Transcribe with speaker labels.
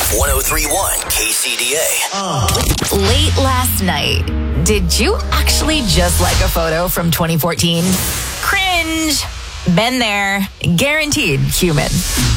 Speaker 1: 103.1 KCDA.
Speaker 2: Late last night, did you actually just like a photo from 2014? Cringe. Been there. Guaranteed human.